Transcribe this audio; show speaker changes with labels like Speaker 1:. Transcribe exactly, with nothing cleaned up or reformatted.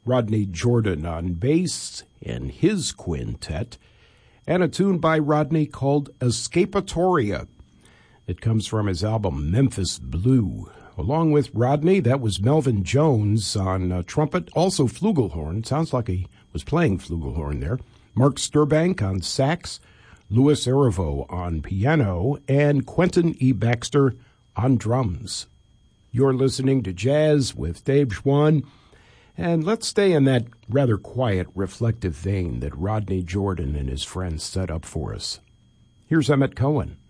Speaker 1: Rodney Jordan on bass and his quintet, and a tune by Rodney called Escapatoria. It comes from his album Memphis Blue. Along with Rodney, that was Melvin Jones on uh, trumpet, also flugelhorn. Sounds like he was playing flugelhorn there. Mark Sturbank on sax, Louis Arivo on piano, and Quentin E. Baxter on drums. You're listening to Jazz with Dave Schwann, and let's stay in that rather quiet, reflective vein that Rodney Jordan and his friends set up for us. Here's Emmett Cohen.